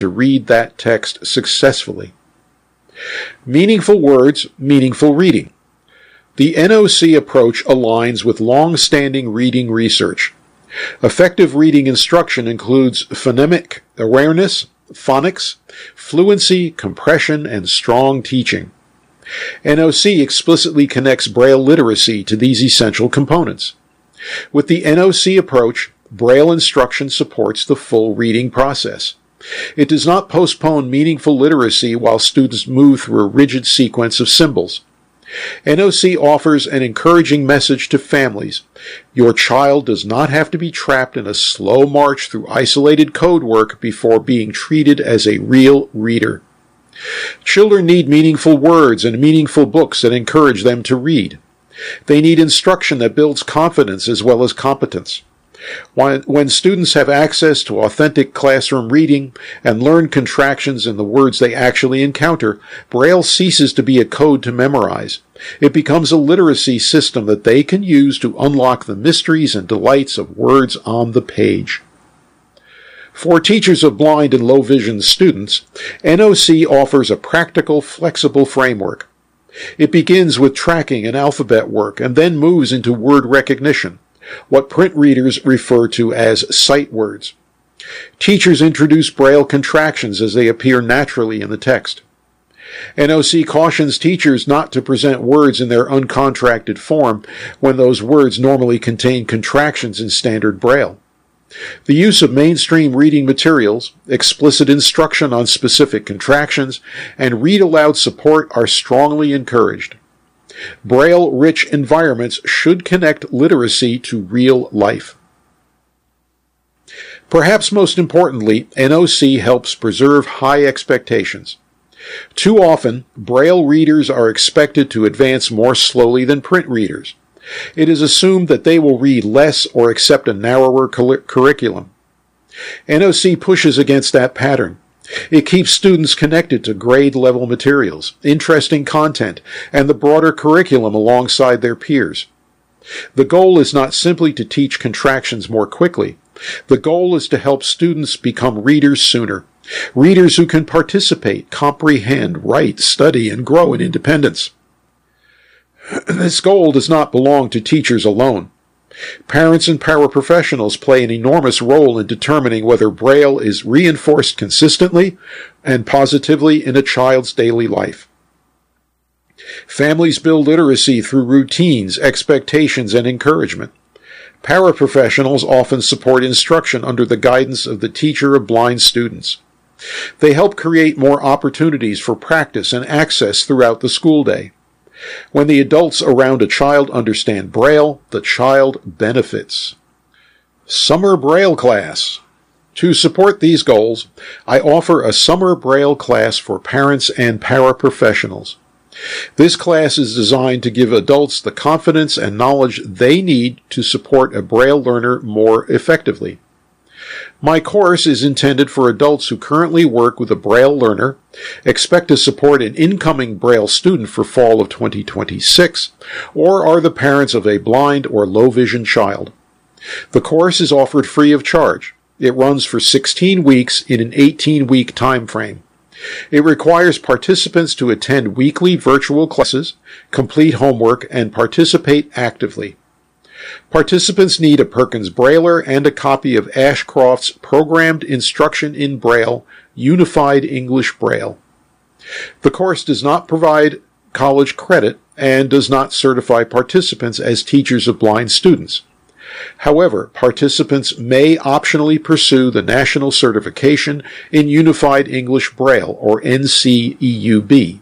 to read that text successfully. Meaningful words, meaningful reading. The NOC approach aligns with long-standing reading research. Effective reading instruction includes phonemic awareness, phonics, fluency, compression, and strong teaching. NOC explicitly connects Braille literacy to these essential components. With the NOC approach, Braille instruction supports the full reading process. It does not postpone meaningful literacy while students move through a rigid sequence of symbols. NOC offers an encouraging message to families. Your child does not have to be trapped in a slow march through isolated code work before being treated as a real reader. Children need meaningful words and meaningful books that encourage them to read. They need instruction that builds confidence as well as competence. When students have access to authentic classroom reading and learn contractions in the words they actually encounter, Braille ceases to be a code to memorize. It becomes a literacy system that they can use to unlock the mysteries and delights of words on the page. For teachers of blind and low vision students, NOC offers a practical, flexible framework. It begins with tracking and alphabet work and then moves into word recognition, what print readers refer to as sight words. Teachers introduce Braille contractions as they appear naturally in the text. NOC cautions teachers not to present words in their uncontracted form when those words normally contain contractions in standard Braille. The use of mainstream reading materials, explicit instruction on specific contractions, and read-aloud support are strongly encouraged. Braille-rich environments should connect literacy to real life. Perhaps most importantly, NOC helps preserve high expectations. Too often, Braille readers are expected to advance more slowly than print readers. It is assumed that they will read less or accept a narrower curriculum. NOC pushes against that pattern. It keeps students connected to grade-level materials, interesting content, and the broader curriculum alongside their peers. The goal is not simply to teach contractions more quickly. The goal is to help students become readers sooner, readers who can participate, comprehend, write, study, and grow in independence. This goal does not belong to teachers alone. Parents and paraprofessionals play an enormous role in determining whether Braille is reinforced consistently and positively in a child's daily life. Families build literacy through routines, expectations, and encouragement. Paraprofessionals often support instruction under the guidance of the teacher of blind students. They help create more opportunities for practice and access throughout the school day. When the adults around a child understand Braille, the child benefits. Summer Braille Class. To support these goals, I offer a Summer Braille class for parents and paraprofessionals. This class is designed to give adults the confidence and knowledge they need to support a Braille learner more effectively. My course is intended for adults who currently work with a Braille learner, expect to support an incoming Braille student for fall of 2026, or are the parents of a blind or low-vision child. The course is offered free of charge. It runs for 16 weeks in an 18-week time frame. It requires participants to attend weekly virtual classes, complete homework, and participate actively. Participants need a Perkins Brailler and a copy of Ashcroft's Programmed Instruction in Braille, Unified English Braille. The course does not provide college credit and does not certify participants as teachers of blind students. However, participants may optionally pursue the National Certification in Unified English Braille, or NCEUB.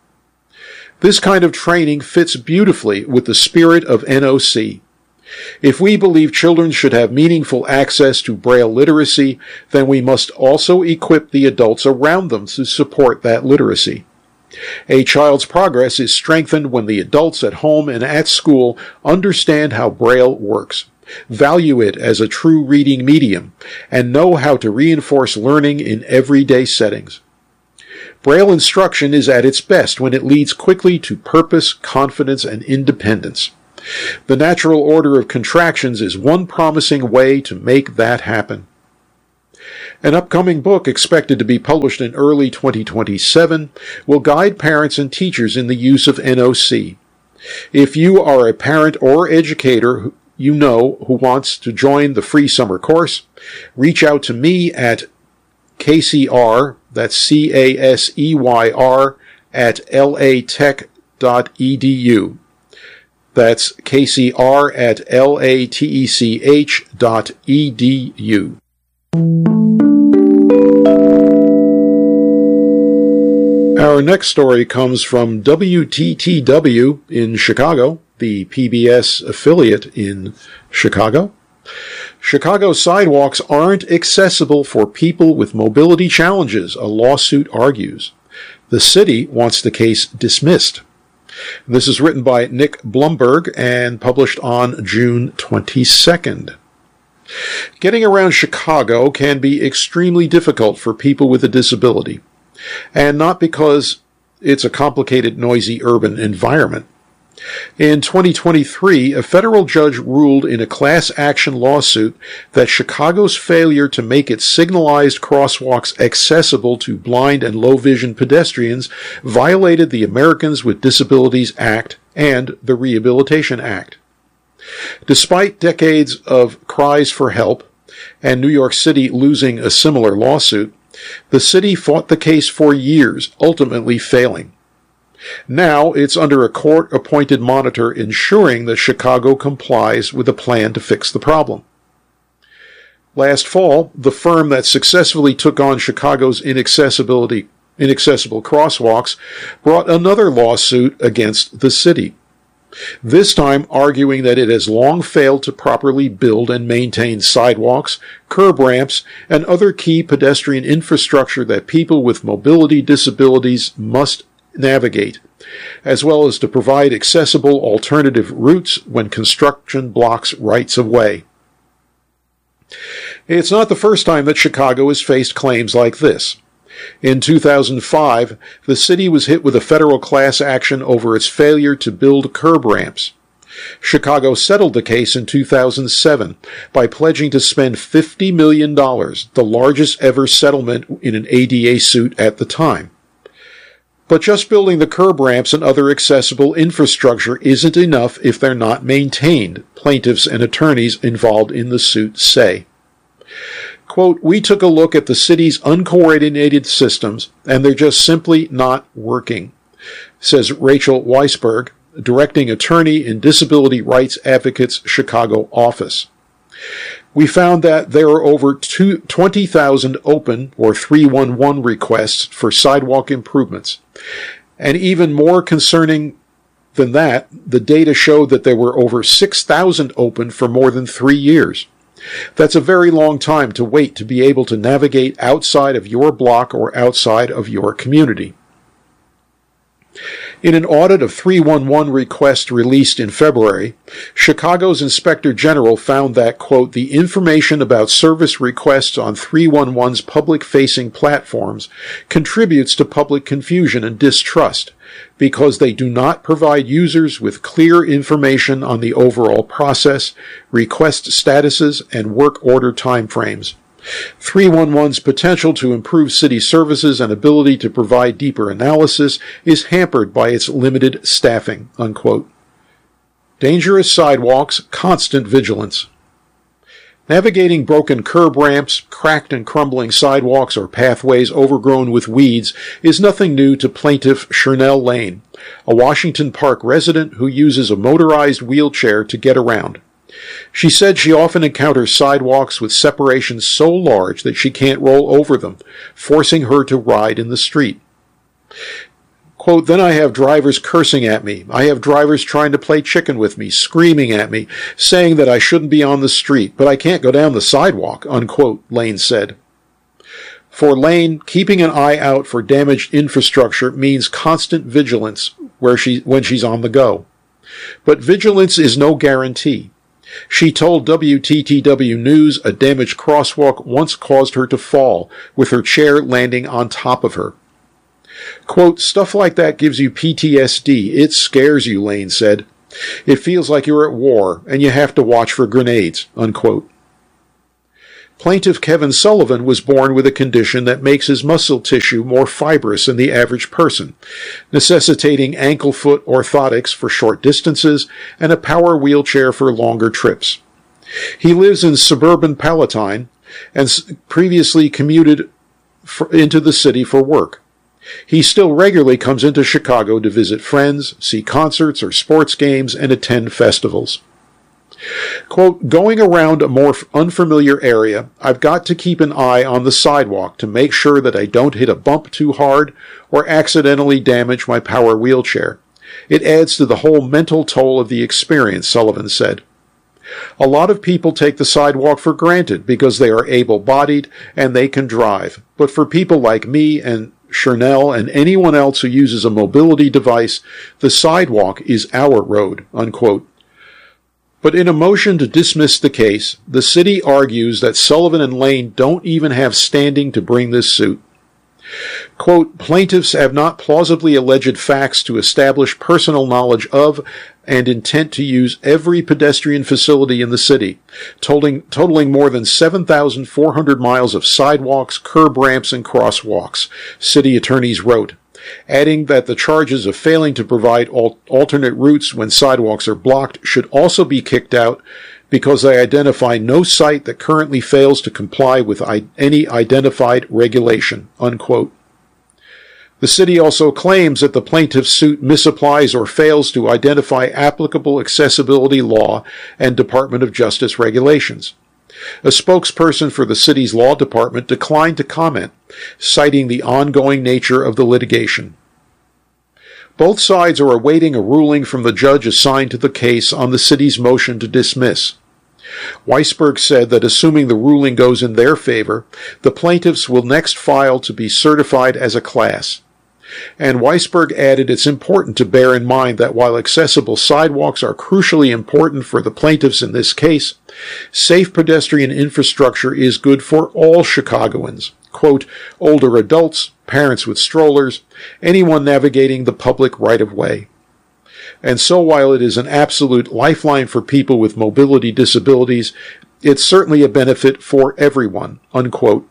This kind of training fits beautifully with the spirit of NOC. If we believe children should have meaningful access to Braille literacy, then we must also equip the adults around them to support that literacy. A child's progress is strengthened when the adults at home and at school understand how Braille works, value it as a true reading medium, and know how to reinforce learning in everyday settings. Braille instruction is at its best when it leads quickly to purpose, confidence, and independence. The natural order of contractions is one promising way to make that happen. An upcoming book, expected to be published in early 2027, will guide parents and teachers in the use of NOC. If you are a parent or educator you know who wants to join the free summer course, reach out to me at KCR, that's CASEYR, at latech.edu. That's KCR at latech.edu. Our next story comes from WTTW in Chicago, the PBS affiliate in Chicago. Chicago sidewalks aren't accessible for people with mobility challenges, a lawsuit argues. The city wants the case dismissed. This is written by Nick Blumberg and published on June 22nd. Getting around Chicago can be extremely difficult for people with a disability, and not because it's a complicated, noisy urban environment. In 2023, a federal judge ruled in a class action lawsuit that Chicago's failure to make its signalized crosswalks accessible to blind and low-vision pedestrians violated the Americans with Disabilities Act and the Rehabilitation Act. Despite decades of cries for help and New York City losing a similar lawsuit, the city fought the case for years, ultimately failing. Now it's under a court-appointed monitor ensuring that Chicago complies with a plan to fix the problem. Last fall, the firm that successfully took on Chicago's inaccessible crosswalks brought another lawsuit against the city, this time arguing that it has long failed to properly build and maintain sidewalks, curb ramps, and other key pedestrian infrastructure that people with mobility disabilities must navigate, as well as to provide accessible alternative routes when construction blocks rights of way. It's not the first time that Chicago has faced claims like this. In 2005, the city was hit with a federal class action over its failure to build curb ramps. Chicago settled the case in 2007 by pledging to spend $50 million, the largest ever settlement in an ADA suit at the time. But just building the curb ramps and other accessible infrastructure isn't enough if they're not maintained, plaintiffs and attorneys involved in the suit say. Quote, "We took a look at the city's uncoordinated systems, and they're just simply not working," says Rachel Weisberg, directing attorney in Disability Rights Advocates Chicago office. "We found that there are over 20,000 open or 311 requests for sidewalk improvements. And even more concerning than that, the data showed that there were over 6,000 open for more than 3 years. That's a very long time to wait to be able to navigate outside of your block or outside of your community." In an audit of 311 requests released in February, Chicago's Inspector General found that, quote, "the information about service requests on 311's public-facing platforms contributes to public confusion and distrust because they do not provide users with clear information on the overall process, request statuses, and work order timeframes. 311's potential to improve city services and ability to provide deeper analysis is hampered by its limited staffing," unquote. Dangerous sidewalks, constant vigilance. Navigating broken curb ramps, cracked and crumbling sidewalks, or pathways overgrown with weeds is nothing new to plaintiff Shernell Lane, a Washington Park resident who uses a motorized wheelchair to get around. She said she often encounters sidewalks with separations so large that she can't roll over them, forcing her to ride in the street. Quote, "Then I have drivers cursing at me. I have drivers trying to play chicken with me, screaming at me, saying that I shouldn't be on the street, but I can't go down the sidewalk," unquote, Lane said. For Lane, keeping an eye out for damaged infrastructure means constant vigilance when she's on the go. But vigilance is no guarantee. She told WTTW News a damaged crosswalk once caused her to fall, with her chair landing on top of her. Quote, "Stuff like that gives you PTSD. It scares you," Lane said. "It feels like you're at war, and you have to watch for grenades," unquote. Plaintiff Kevin Sullivan was born with a condition that makes his muscle tissue more fibrous than the average person, necessitating ankle-foot orthotics for short distances and a power wheelchair for longer trips. He lives in suburban Palatine and previously commuted into the city for work. He still regularly comes into Chicago to visit friends, see concerts or sports games, and attend festivals. Quote, going around a more unfamiliar area, I've got to keep an eye on the sidewalk to make sure that I don't hit a bump too hard or accidentally damage my power wheelchair. It adds to the whole mental toll of the experience, Sullivan said. A lot of people take the sidewalk for granted because they are able-bodied and they can drive. But for people like me and Chernell and anyone else who uses a mobility device, the sidewalk is our road, unquote. But in a motion to dismiss the case, the city argues that Sullivan and Lane don't even have standing to bring this suit. Quote, plaintiffs have not plausibly alleged facts to establish personal knowledge of and intent to use every pedestrian facility in the city, totaling more than 7,400 miles of sidewalks, curb ramps, and crosswalks, city attorneys wrote, adding that the charges of failing to provide alternate routes when sidewalks are blocked should also be kicked out because they identify no site that currently fails to comply with any identified regulation, unquote. The city also claims that the plaintiff's suit misapplies or fails to identify applicable accessibility law and Department of Justice regulations. A spokesperson for the city's law department declined to comment, citing the ongoing nature of the litigation. Both sides are awaiting a ruling from the judge assigned to the case on the city's motion to dismiss. Weisberg said that assuming the ruling goes in their favor, the plaintiffs will next file to be certified as a class. And Weisberg added it's important to bear in mind that while accessible sidewalks are crucially important for the plaintiffs in this case, safe pedestrian infrastructure is good for all Chicagoans. Quote, older adults, parents with strollers, anyone navigating the public right-of-way. And so while it is an absolute lifeline for people with mobility disabilities, it's certainly a benefit for everyone, unquote.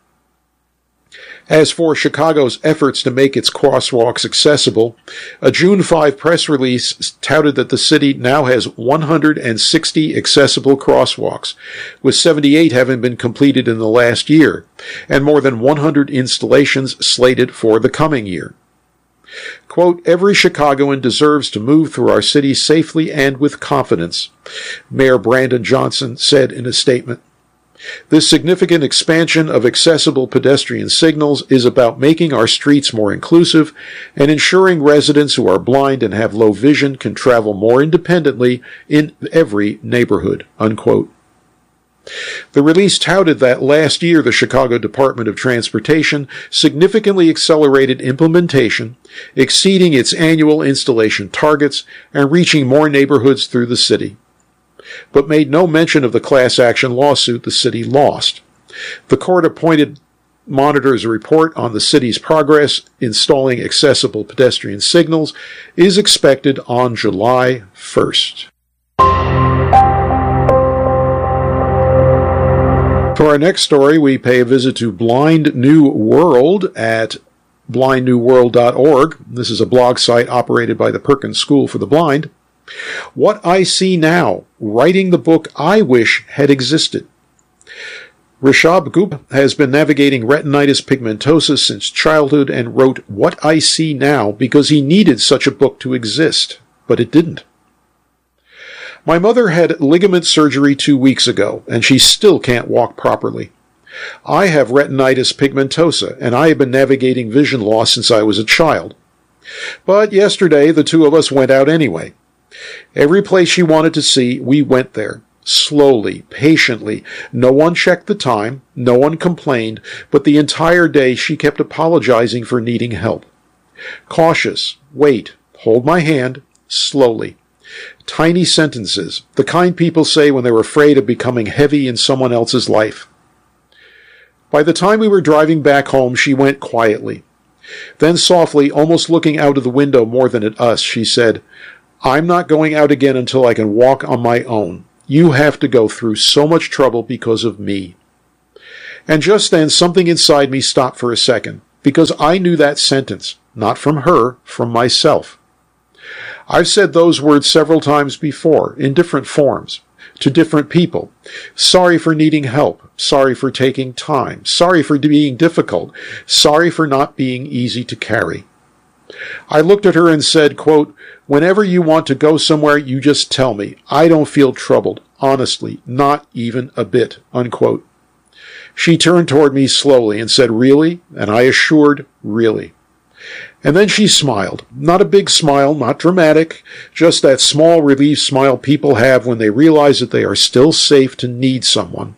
As for Chicago's efforts to make its crosswalks accessible, a June 5 press release touted that the city now has 160 accessible crosswalks, with 78 having been completed in the last year, and more than 100 installations slated for the coming year. Quote, every Chicagoan deserves to move through our city safely and with confidence, Mayor Brandon Johnson said in a statement. This significant expansion of accessible pedestrian signals is about making our streets more inclusive and ensuring residents who are blind and have low vision can travel more independently in every neighborhood, unquote. The release touted that last year the Chicago Department of Transportation significantly accelerated implementation, exceeding its annual installation targets and reaching more neighborhoods through the city, but made no mention of the class action lawsuit the city lost. The court-appointed monitor's report on the city's progress installing accessible pedestrian signals is expected on July 1st. For our next story, we pay a visit to Blind New World at blindnewworld.org. This is a blog site operated by the Perkins School for the Blind. What I See Now, writing the book I wish had existed. Rishabh Gupta has been navigating retinitis pigmentosa since childhood and wrote What I See Now because he needed such a book to exist, but it didn't. My mother had ligament surgery 2 weeks ago, and she still can't walk properly. I have retinitis pigmentosa, and I have been navigating vision loss since I was a child. But yesterday, the two of us went out anyway. Every place she wanted to see, we went there. Slowly, patiently. No one checked the time, no one complained, but the entire day she kept apologizing for needing help. Cautious, wait, hold my hand, slowly. Tiny sentences, the kind people say when they're afraid of becoming heavy in someone else's life. By the time we were driving back home, she went quietly. Then softly, almost looking out of the window more than at us, she said, I'm not going out again until I can walk on my own. You have to go through so much trouble because of me. And just then something inside me stopped for a second, because I knew that sentence, not from her, from myself. I've said those words several times before, in different forms, to different people. Sorry for needing help. Sorry for taking time. Sorry for being difficult. Sorry for not being easy to carry. I looked at her and said, quote, whenever you want to go somewhere, you just tell me. I don't feel troubled. Honestly, not even a bit, unquote. She turned toward me slowly and said, really? And I assured, really. And then she smiled. Not a big smile, not dramatic, just that small relief smile people have when they realize that they are still safe to need someone.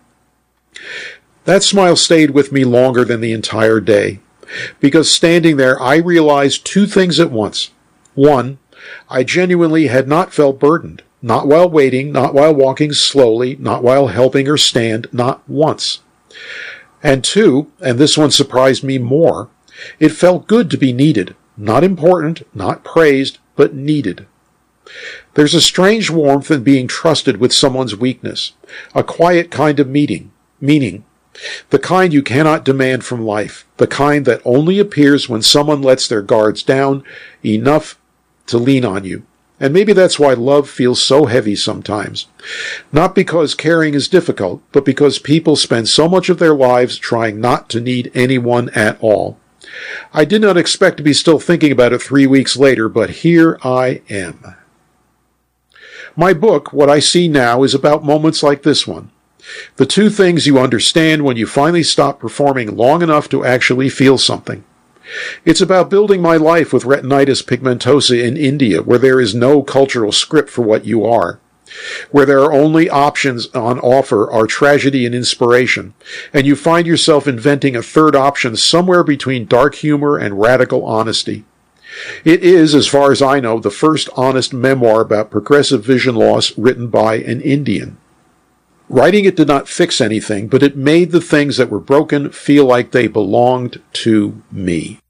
That smile stayed with me longer than the entire day, because standing there I realized two things at once. One, I genuinely had not felt burdened, not while waiting, not while walking slowly, not while helping her stand, not once. And two, and this one surprised me more, it felt good to be needed, not important, not praised, but needed. There's a strange warmth in being trusted with someone's weakness, a quiet kind of meaning, the kind you cannot demand from life, the kind that only appears when someone lets their guards down enough to lean on you. And maybe that's why love feels so heavy sometimes. Not because caring is difficult, but because people spend so much of their lives trying not to need anyone at all. I did not expect to be still thinking about it 3 weeks later, but here I am. My book, What I See Now, is about moments like this one. The two things you understand when you finally stop performing long enough to actually feel something. It's about building my life with retinitis pigmentosa in India, where there is no cultural script for what you are, where there are only options on offer are tragedy and inspiration, and you find yourself inventing a third option somewhere between dark humor and radical honesty. It is, as far as I know, the first honest memoir about progressive vision loss written by an Indian. Writing it did not fix anything, but it made the things that were broken feel like they belonged to me.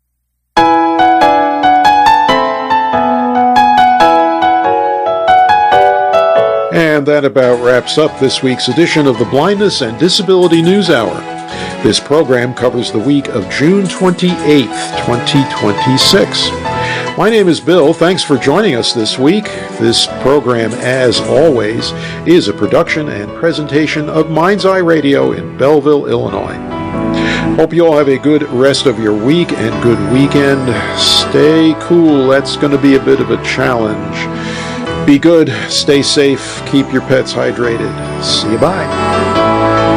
And that about wraps up this week's edition of the Blindness and Disability News Hour. This program covers the week of June 28th, 2026. My name is Bill. Thanks for joining us this week. This program, as always, is a production and presentation of Mind's Eye Radio in Belleville, Illinois. Hope you all have a good rest of your week and good weekend. Stay cool. That's going to be a bit of a challenge. Be good. Stay safe. Keep your pets hydrated. See you. Bye.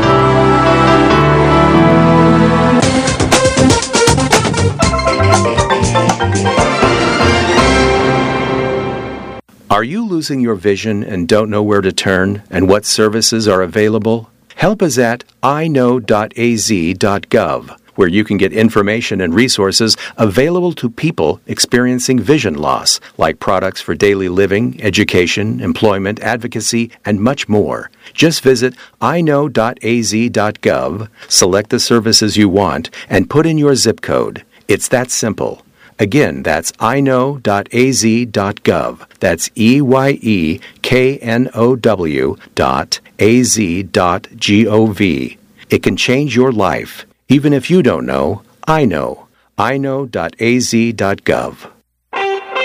Are you losing your vision and don't know where to turn and what services are available? Help is at iknow.az.gov, where you can get information and resources available to people experiencing vision loss, like products for daily living, education, employment, advocacy, and much more. Just visit iknow.az.gov, select the services you want, and put in your zip code. It's that simple. Again, that's iknow.az.gov. That's EYEKNOW.az.gov. It can change your life. Even if you don't know, I know. iknow.az.gov.